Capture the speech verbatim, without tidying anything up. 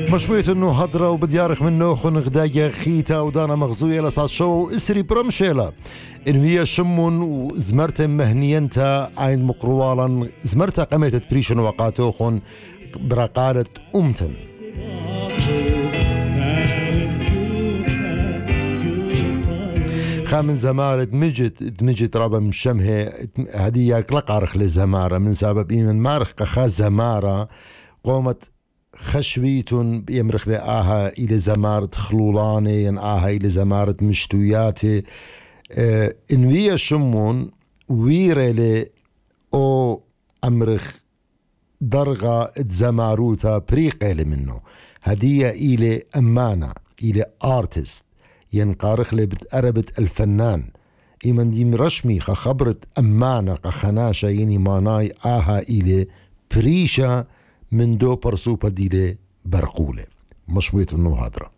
مشوية انه هضرة وبديارخ منه خن غدايا خيتا ودانا مغزوية لصاد شو اسري برمشيلا انوية شمون وزمرتا مهنينتا عين مقروالا زمرتا قميتت بريشن وقاتوخن برقالة أمتن خامن زمارة دمجت دمجت رابا مشمه هديك لقارخ لزمارة من سبب إيمن مارخ قخا زمارة قومت خشويتون يمرخ لآها إلى زمارة خلولاني ين آها إلى زمارة مشتوياتي اه إنوية شمون ويرلي أو أمرخ درغة زماروتا بريقيلي منه هدية إلى أمانة إلى آرتست ينقارخ لي بتقربت الفنان إيمن ديم رشمي خبرت أمانة خناشة يني ماناي آها إلى بريشة من دو برسوبة ديلي برقولة مشويت النو هادرة